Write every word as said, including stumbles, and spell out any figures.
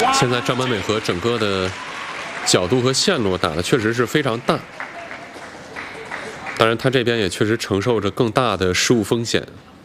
现在张本美和整个的角度和线路打的确实是非常大，当然他这边也确实承受着更大的失误风险。